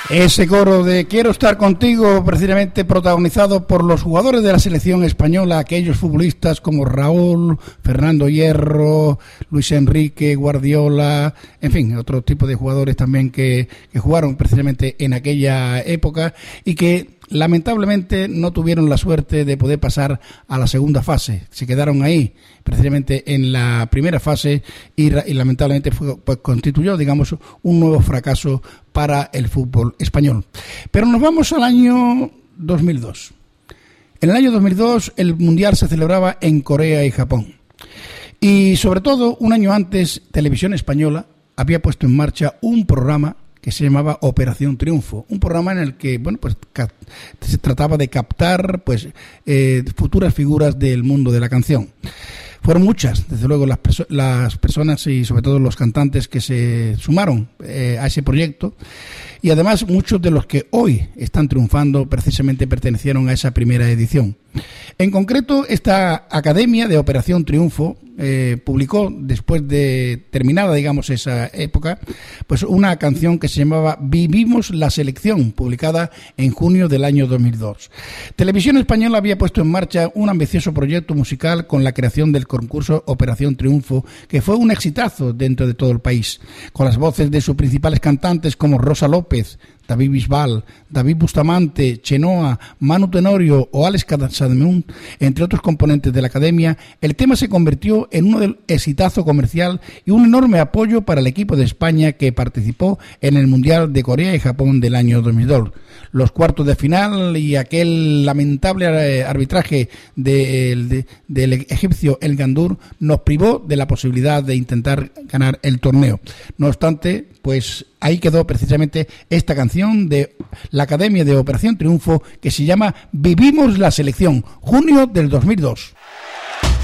Ese coro de Quiero estar contigo, precisamente protagonizado por los jugadores de la selección española, aquellos futbolistas como Raúl, Fernando Hierro, Luis Enrique, Guardiola, en fin, otro tipo de jugadores también que jugaron precisamente en aquella época y que lamentablemente no tuvieron la suerte de poder pasar a la segunda fase. Se quedaron ahí, precisamente en la primera fase y lamentablemente pues constituyó, digamos, un nuevo fracaso para el fútbol español. Pero nos vamos al año 2002. En el año 2002 el Mundial se celebraba en Corea y Japón. Y sobre todo, un año antes, Televisión Española había puesto en marcha un programa que se llamaba Operación Triunfo, un programa en el que, bueno, pues se trataba de captar, pues, futuras figuras del mundo de la canción. Fueron muchas, desde luego, las personas y sobre todo los cantantes que se sumaron a ese proyecto, y además muchos de los que hoy están triunfando precisamente pertenecieron a esa primera edición. En concreto, esta Academia de Operación Triunfo publicó, después de terminada, digamos, esa época, pues una canción que se llamaba Vivimos la Selección, publicada en junio del año 2002. Televisión Española había puesto en marcha un ambicioso proyecto musical con la creación del concurso Operación Triunfo, que fue un exitazo dentro de todo el país, con las voces de sus principales cantantes como Rosa López, David Bisbal, David Bustamante, Chenoa, Manu Tenorio o Alex Casademont, entre otros componentes de la Academia. El tema se convirtió en un exitazo comercial y un enorme apoyo para el equipo de España que participó en el Mundial de Corea y Japón del año 2002. Los cuartos de final y aquel lamentable arbitraje del egipcio El Gandur nos privó de la posibilidad de intentar ganar el torneo. No obstante, pues ahí quedó precisamente esta canción de la Academia de Operación Triunfo que se llama Vivimos la Selección, junio del 2002.